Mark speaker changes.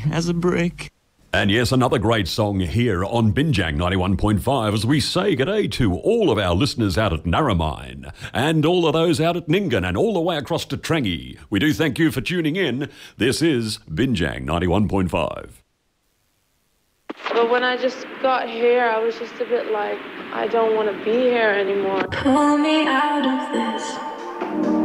Speaker 1: as a brick.
Speaker 2: And yes, another great song here on Binjang 91.5 as we say g'day to all of our listeners out at Narromine and all of those out at Ningen and all the way across to Trangie. We do thank you for tuning in. This is Binjang 91.5.
Speaker 3: But when I just got here, I was just a bit like, I don't want to be here anymore.
Speaker 4: Pull me out of this.